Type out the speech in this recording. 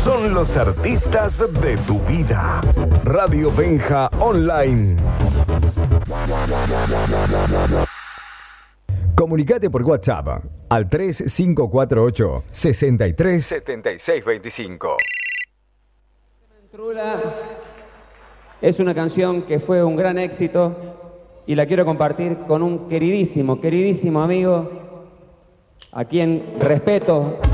son los artistas de tu vida. Radio Benja Online. Comunicate por WhatsApp al 3548 63 76 25. Trula es una canción que fue un gran éxito y la quiero compartir con un queridísimo amigo a quien respeto